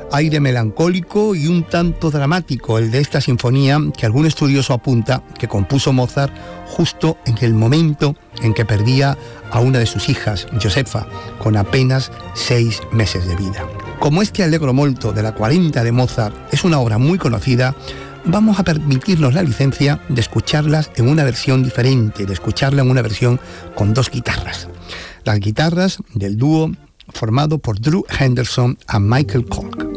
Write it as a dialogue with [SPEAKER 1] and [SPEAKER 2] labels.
[SPEAKER 1] Aire melancólico y un tanto dramático el de esta sinfonía que algún estudioso apunta que compuso Mozart justo en el momento en que perdía a una de sus hijas, Josefa, con apenas 6 meses de vida. Como este Allegro molto de la 40 de Mozart es una obra muy conocida, vamos a permitirnos la licencia de escucharlas en una versión diferente, de escucharla en una versión con 2 guitarras. Las guitarras del dúo formado por Drew Henderson y Michael Cork.